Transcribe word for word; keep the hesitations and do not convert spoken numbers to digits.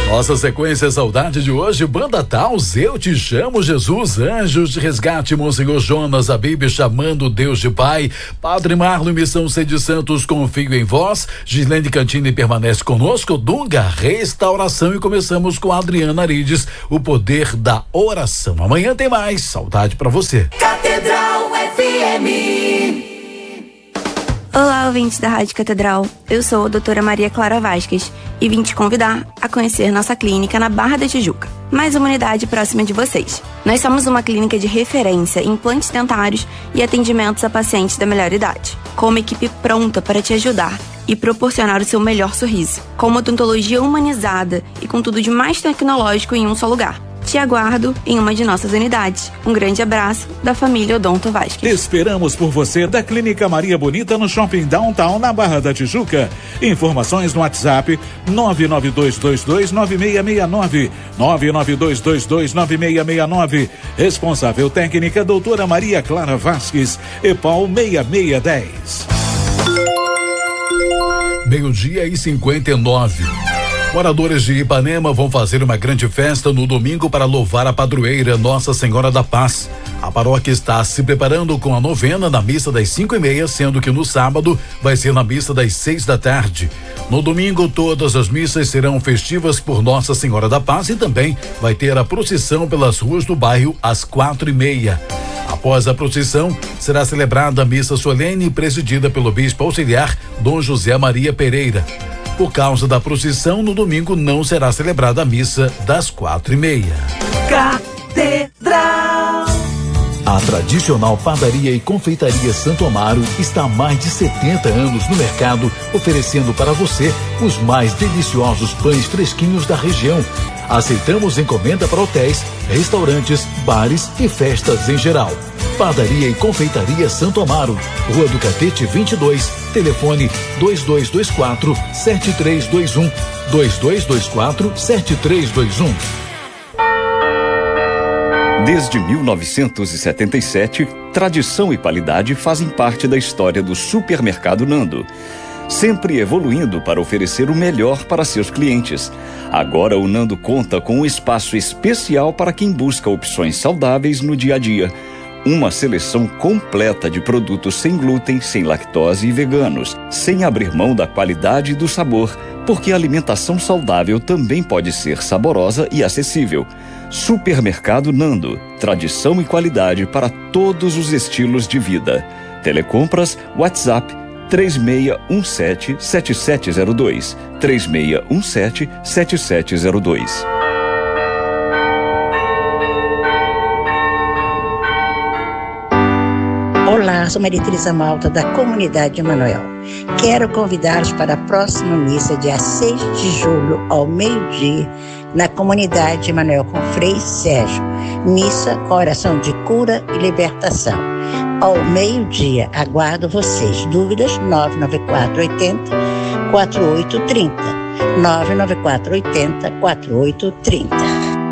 Nossa sequência Saudade de hoje, Banda Taus, Eu Te Chamo Jesus, Anjos de Resgate, Monsenhor Jonas, a Bíblia chamando Deus de Pai, Padre Marlon, Missão Sede Santos, Confio em Vós, Gislene Cantini permanece conosco, Dunga, Restauração, e começamos com a Adriana Arides, O Poder da Oração. Amanhã tem mais, saudade pra você. Catedral F M. Olá, ouvintes da Rádio Catedral. Eu sou a doutora Maria Clara Vasquez e vim te convidar a conhecer nossa clínica na Barra da Tijuca, mais uma unidade próxima de vocês. Nós somos uma clínica de referência em implantes dentários e atendimentos a pacientes da melhor idade, com uma equipe pronta para te ajudar e proporcionar o seu melhor sorriso, com uma odontologia humanizada e com tudo de mais tecnológico em um só lugar. Te aguardo em uma de nossas unidades. Um grande abraço da família Odonto Vasquez. Esperamos por você da Clínica Maria Bonita no Shopping Downtown, na Barra da Tijuca. Informações no WhatsApp nove nove dois dois dois nove seis seis nove, nove nove dois dois dois nove seis seis nove. Responsável técnica doutora Maria Clara Vasquez, EPAL seis seis um zero. Meio-dia e cinquenta e nove. Moradores de Ipanema vão fazer uma grande festa no domingo para louvar a padroeira Nossa Senhora da Paz. A paróquia está se preparando com a novena na missa das cinco e meia, sendo que no sábado vai ser na missa das seis da tarde. No domingo, todas as missas serão festivas por Nossa Senhora da Paz e também vai ter a procissão pelas ruas do bairro às quatro e meia. Após a procissão, será celebrada a missa solene presidida pelo bispo auxiliar Dom José Maria Pereira. Por causa da procissão, no domingo não será celebrada a missa das quatro e meia. Catedral. A tradicional padaria e confeitaria Santo Amaro está há mais de setenta anos no mercado, oferecendo para você os mais deliciosos pães fresquinhos da região. Aceitamos encomenda para hotéis, restaurantes, bares e festas em geral. Padaria e Confeitaria Santo Amaro, Rua do Catete vinte e dois, telefone dois dois dois quatro sete três dois um, dois dois dois quatro sete três dois um. Desde mil novecentos e setenta e sete, tradição e qualidade fazem parte da história do Supermercado Nando, sempre evoluindo para oferecer o melhor para seus clientes. Agora o Nando conta com um espaço especial para quem busca opções saudáveis no dia a dia. Uma seleção completa de produtos sem glúten, sem lactose e veganos, sem abrir mão da qualidade e do sabor, porque a alimentação saudável também pode ser saborosa e acessível. Supermercado Nando, tradição e qualidade para todos os estilos de vida. Telecompras, WhatsApp três seis um sete, sete sete zero dois, três seis um sete, sete sete zero dois. Olá, sou Maria Teresa Malta, da Comunidade Emanuel. Quero convidá-los para a próxima missa, dia seis de julho, ao meio-dia, na Comunidade Emanuel, com Frei Sérgio. Missa com oração de cura e libertação. Ao meio-dia, aguardo vocês. Dúvidas? nove nove quatro oito zero, quatro oito três zero. nove nove quatro oito zero, quatro oito três zero.